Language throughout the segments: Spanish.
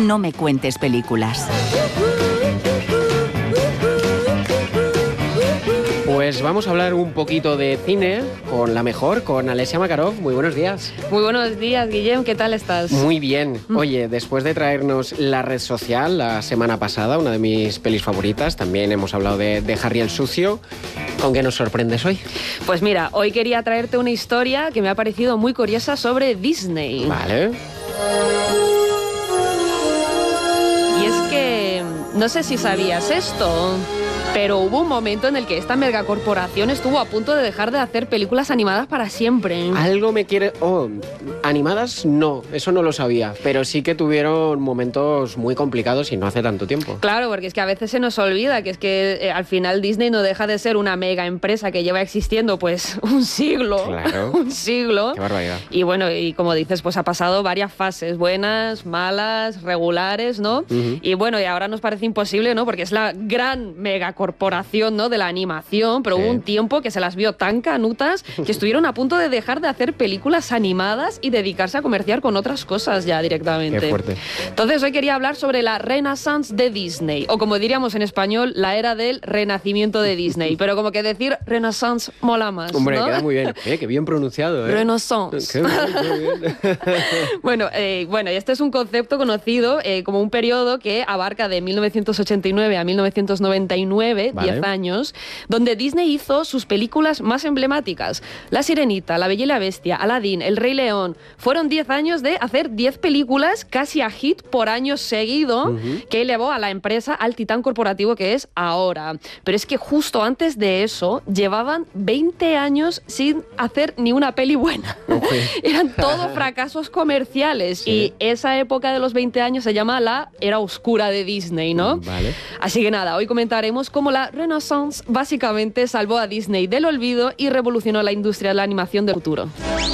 No me cuentes películas. Pues vamos a hablar un poquito de cine con la mejor, con Alessia Makarov. Muy buenos días. Muy buenos días, Guillem. ¿Qué tal estás? Muy bien. Oye, después de traernos La Red Social la semana pasada, una de mis pelis favoritas, también hemos hablado de Harry el Sucio. ¿Con qué nos sorprendes hoy? Pues mira, hoy quería traerte una historia que me ha parecido muy curiosa sobre Disney. Vale. Y es que no sé si sabías esto, pero hubo un momento en el que esta megacorporación estuvo a punto de dejar de hacer películas animadas para siempre. Algo me quiere... Oh, animadas no, eso no lo sabía, pero sí que tuvieron momentos muy complicados y no hace tanto tiempo. Claro, porque es que a veces se nos olvida que es que al final Disney no deja de ser una mega empresa que lleva existiendo pues un siglo. Claro. Un siglo. Qué barbaridad. Y bueno, y como dices, pues ha pasado varias fases, buenas, malas, regulares, ¿no? Y bueno, y ahora nos parece imposible, ¿no? Porque es la gran megacorporación, ¿no? De la animación, pero hubo un tiempo que se las vio tan canutas que estuvieron a punto de dejar de hacer películas animadas y dedicarse a comerciar con otras cosas ya directamente. Qué fuerte. Entonces hoy quería hablar sobre la Renaissance de Disney, o como diríamos en español, la era del renacimiento de Disney, pero como que decir Renaissance mola más, Hombre, ¿no? queda muy bien. Qué bien pronunciado, ¿eh? Renaissance. Qué bien. Bueno, este es un concepto conocido como un periodo que abarca de 1989 a 1999, Vale. 10 años, donde Disney hizo sus películas más emblemáticas. La Sirenita, La Bella y la Bestia, Aladdin, El Rey León. Fueron 10 años de hacer 10 películas casi a hit por año seguido, que elevó a la empresa al titán corporativo que es ahora. Pero es que justo antes de eso llevaban 20 años sin hacer ni una peli buena. Eran todo fracasos comerciales. Sí. Y esa época de los 20 años se llama la era oscura de Disney, ¿no? Vale. Así que nada, hoy comentaremos cómo la Renaissance básicamente salvó a Disney del olvido y revolucionó la industria de la animación del futuro.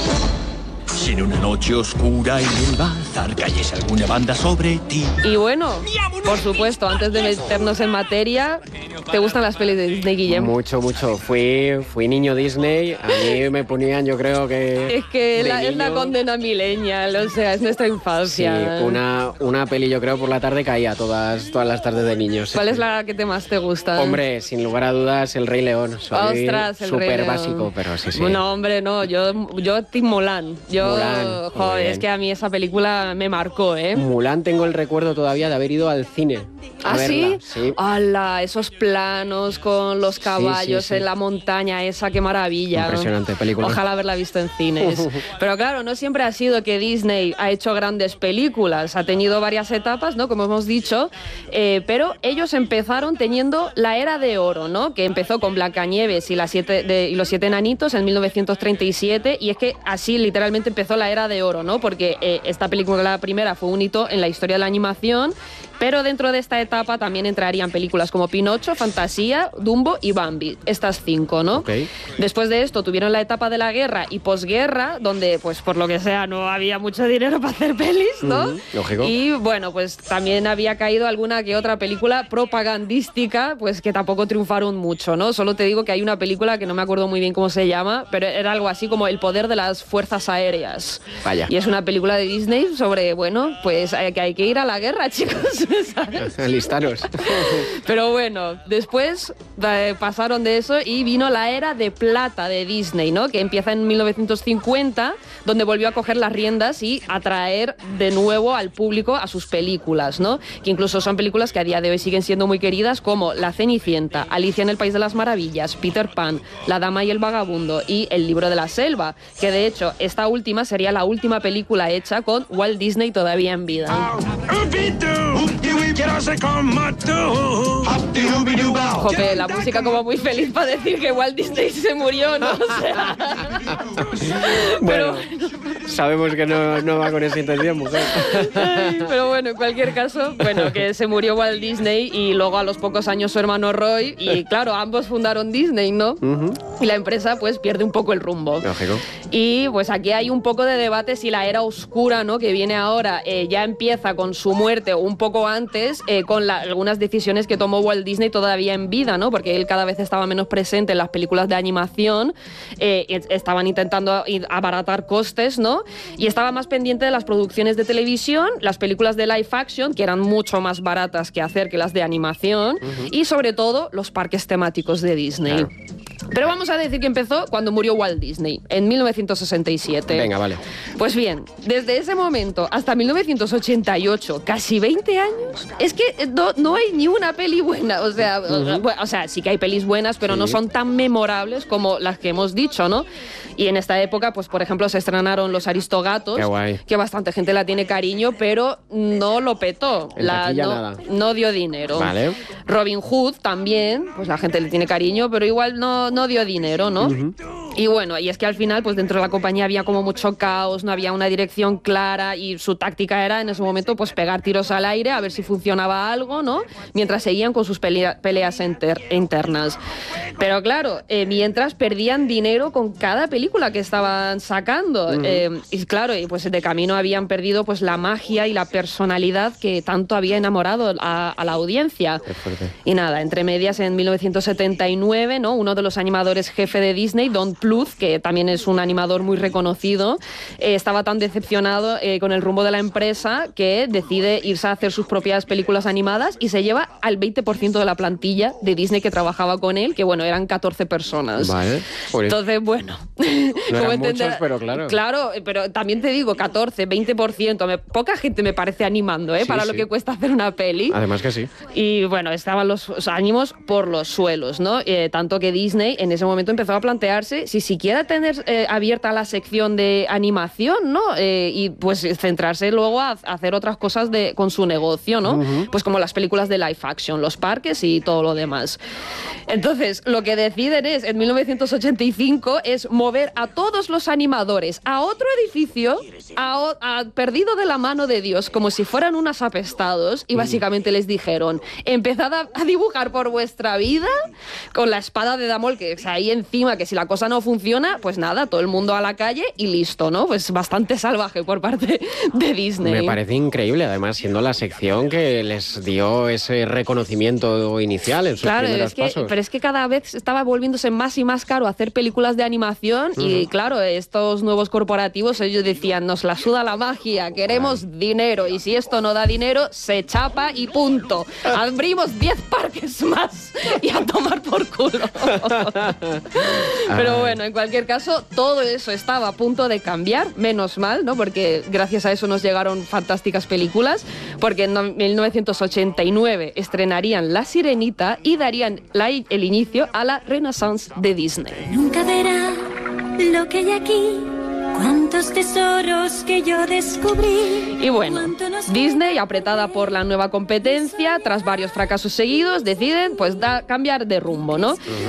Si en una noche oscura en el bazar cayese alguna banda sobre ti. Y bueno, por supuesto, antes de meternos en materia, ¿te gustan las pelis de Disney, Guillem? Mucho, mucho. Fui niño Disney. A mí me ponían, yo creo que... Es que de es la niño- condena millennial, o sea, es nuestra Sí, infancia. una peli yo creo por la tarde caía todas las tardes de niños. ¿Cuál es la que más te gusta? Hombre, sin lugar a dudas, El Rey León. Soy Ostras, El Rey súper León. básico, pero sí. No, hombre, no, yo Team Mulan. Mulan, muy Joder, bien. es que a mí esa película me marcó, ¿eh? Mulan tengo el recuerdo todavía de haber ido al cine a ¿Ah, verla. sí? ¡Hala! Esos planos con los caballos sí. en la montaña esa, qué maravilla. Impresionante película. Ojalá haberla visto en cines. Pero claro, no siempre ha sido que Disney ha hecho grandes películas. Ha tenido varias etapas, ¿no? Como hemos dicho. Pero ellos empezaron teniendo la era de oro, ¿no? Que empezó con Blancanieves y los siete enanitos en 1937. Y es que así literalmente empezó la era de oro, ¿no? Porque esta película, la primera, fue un hito en la historia de la animación. Pero dentro de esta etapa también entrarían películas como Pinocho, Fantasía, Dumbo y Bambi. Estas 5, ¿no? Ok. Después de esto tuvieron la etapa de la guerra y posguerra, donde, pues por lo que sea, no había mucho dinero para hacer pelis, ¿no? Lógico. Y bueno, pues también había caído alguna que otra película propagandística, pues que tampoco triunfaron mucho, ¿no? Solo te digo que hay una película que no me acuerdo muy bien cómo se llama, pero era algo así como El poder de las fuerzas aéreas. Vaya. Y es una película de Disney sobre, bueno, pues que hay que ir a la guerra, chicos, ¿sabes? Alistaros. Pero bueno, después pasaron de eso y vino la era de plata de Disney, ¿no? Que empieza en 1950, donde volvió a coger las riendas y atraer de nuevo al público a sus películas, ¿no? Que incluso son películas que a día de hoy siguen siendo muy queridas, como La Cenicienta, Alicia en el País de las Maravillas, Peter Pan, La Dama y el Vagabundo y El Libro de la Selva, que de hecho esta última sería la última película hecha con Walt Disney todavía en vida. Jope, la música como muy feliz para decir que Walt Disney se murió, ¿no? O sea... Bueno, sabemos que no va con esa intención, mujer. Ay, pero bueno, en cualquier caso, bueno, que se murió Walt Disney y luego a los pocos años su hermano Roy y claro, ambos fundaron Disney, ¿no? y la empresa pues pierde un poco el rumbo. Lógico. Y pues aquí hay un poco de debate si la era oscura, ¿no?, que viene ahora, ya empieza con su muerte o un poco antes, con algunas decisiones que tomó Walt Disney todavía en vida, ¿no? Porque él cada vez estaba menos presente en las películas de animación, estaban intentando abaratar costes, ¿no? Y estaba más pendiente de las producciones de televisión, las películas de live action, que eran mucho más baratas que hacer que las de animación, y sobre todo los parques temáticos de Disney. Claro. Pero vamos a decir que empezó cuando murió Walt Disney, en 1967. Venga, vale. Pues bien, desde ese momento hasta 1988, casi 20 años, es que no hay ni una peli buena. O sea, o sea, sí que hay pelis buenas, pero no son tan memorables como las que hemos dicho, ¿no? Y en esta época, pues por ejemplo, se estrenaron Los Aristogatos, Qué guay. que bastante gente la tiene cariño, pero no lo petó. En taquilla nada. No dio dinero. Vale. Robin Hood también, pues la gente le tiene cariño, pero igual no dio dinero, ¿no? Y bueno, y es que al final, pues dentro de la compañía había como mucho caos, no había una dirección clara y su táctica era en ese momento pues pegar tiros al aire a ver si funcionaba algo, ¿no? Mientras seguían con sus peleas internas. Pero claro, mientras perdían dinero con cada película que estaban sacando. Y claro, y pues de camino habían perdido pues la magia y la personalidad que tanto había enamorado a la audiencia. Qué fuerte. Y nada, entre medias en 1979, ¿no?, uno de los animadores jefe de Disney, Don Bluth, que también es un animador muy reconocido, estaba tan decepcionado con el rumbo de la empresa que decide irse a hacer sus propias películas animadas y se lleva al 20% de la plantilla de Disney que trabajaba con él, que bueno, eran 14 personas. Vale. Entonces, bueno, No como eran muchos, pero claro. Claro, pero también te digo, 14, 20%, poca gente me parece animando, Sí, para lo sí. que cuesta hacer una peli. Además que sí. Y bueno, estaban los ánimos por los suelos, ¿no? Tanto que Disney en ese momento empezó a plantearse si siquiera tener abierta la sección de animación, ¿no? Y pues centrarse luego a hacer otras cosas con su negocio, ¿no? Pues como las películas de live action, los parques y todo lo demás. Entonces, lo que deciden en 1985, es mover a todos los animadores a otro edificio, perdido de la mano de Dios, como si fueran unos apestados, y básicamente les dijeron: empezad a dibujar por vuestra vida con la espada de Damocles que es ahí encima, que si la cosa no funciona, pues nada, todo el mundo a la calle y listo, ¿no? Pues bastante salvaje por parte de Disney. Me parece increíble, además, siendo la sección que les dio ese reconocimiento inicial en sus primeros pasos. Pero es que cada vez estaba volviéndose más y más caro hacer películas de animación y claro, estos nuevos corporativos, ellos decían: nos la suda la magia, queremos dinero, y si esto no da dinero, se chapa y punto. Abrimos 10 parques más y a tomar por culo. Pero bueno, en cualquier caso, todo eso estaba a punto de cambiar, menos mal, ¿no? Porque gracias a eso nos llegaron fantásticas películas, porque en 1989 estrenarían La Sirenita y darían el inicio a la Renaissance de Disney. Nunca verá lo que hay aquí, cuántos tesoros que yo descubrí. Y bueno, Disney, apretada por la nueva competencia, tras varios fracasos seguidos, deciden pues cambiar de rumbo, ¿no?